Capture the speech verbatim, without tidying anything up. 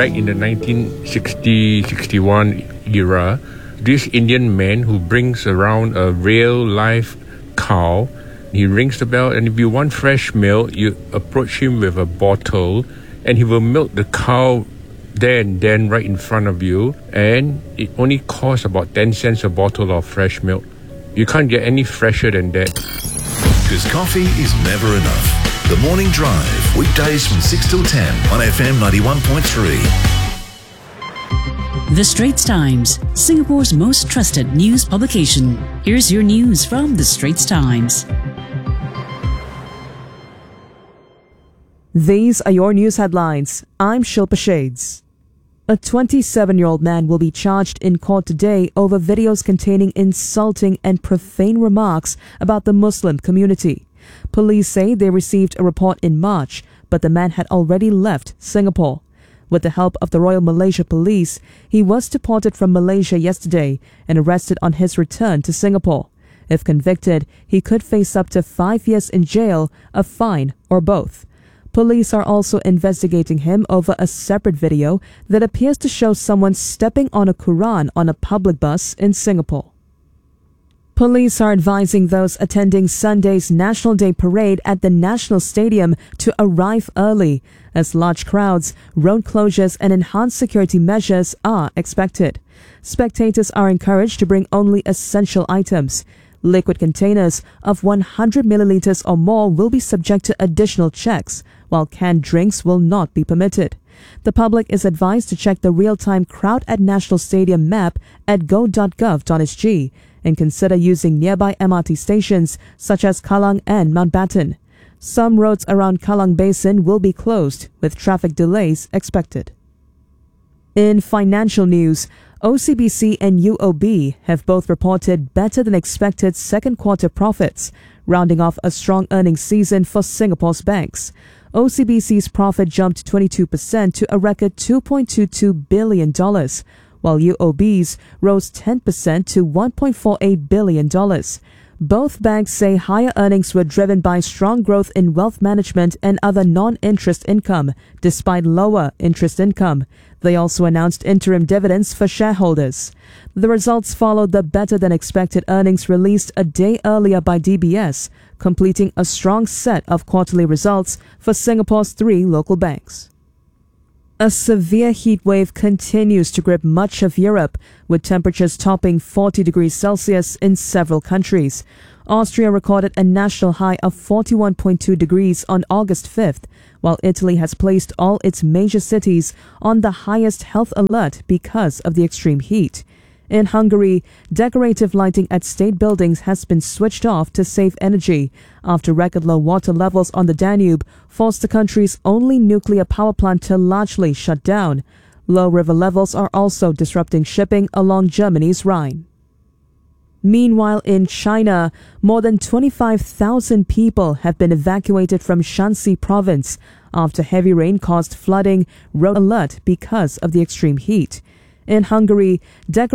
back in the nineteen sixty sixty-one era, this Indian man who brings around a real live cow, he rings the bell, and if you want fresh milk, you approach him with a bottle and he will milk the cow there and then right in front of you, and it only costs about ten cents a bottle of fresh milk. You can't get any fresher than that. Because coffee is never enough. The Morning Drive, weekdays from six till ten on F M ninety-one point three. The Straits Times, Singapore's most trusted news publication. Here's your news from The Straits Times. These are your news headlines. I'm Shilpa Shades. A twenty-seven-year-old man will be charged in court today over videos containing insulting and profane remarks about the Muslim community. Police say they received a report in March, but the man had already left Singapore. With the help of the Royal Malaysia Police, he was deported from Malaysia yesterday and arrested on his return to Singapore. If convicted, he could face up to five years in jail, a fine, or both. Police are also investigating him over a separate video that appears to show someone stepping on a Quran on a public bus in Singapore. Police are advising those attending Sunday's National Day Parade at the National Stadium to arrive early, as large crowds, road closures and enhanced security measures are expected. Spectators are encouraged to bring only essential items. Liquid containers of one hundred milliliters or more will be subject to additional checks, while canned drinks will not be permitted. The public is advised to check the real-time crowd at National Stadium map at go dot gov dot s g and consider using nearby M R T stations such as Kallang and Mountbatten. Some roads around Kallang Basin will be closed, with traffic delays expected. In financial news, O C B C and U O B have both reported better than expected second quarter profits, rounding off a strong earnings season for Singapore's banks. O C B C's profit jumped twenty-two percent to a record two point two two billion dollars, while U O B's rose ten percent to one point four eight billion dollars. Both banks say higher earnings were driven by strong growth in wealth management and other non-interest income, despite lower interest income. They also announced interim dividends for shareholders. The results followed the better-than-expected earnings released a day earlier by D B S, completing a strong set of quarterly results for Singapore's three local banks. A severe heat wave continues to grip much of Europe, with temperatures topping forty degrees Celsius in several countries. Austria recorded a national high of forty-one point two degrees on August fifth, while Italy has placed all its major cities on the highest health alert because of the extreme heat. In Hungary, decorative lighting at state buildings has been switched off to save energy after record low water levels on the Danube forced the country's only nuclear power plant to largely shut down. Low river levels are also disrupting shipping along Germany's Rhine. Meanwhile, in China, more than twenty-five thousand people have been evacuated from Shanxi province after heavy rain caused flooding, road alert because of the extreme heat. In Hungary, decorative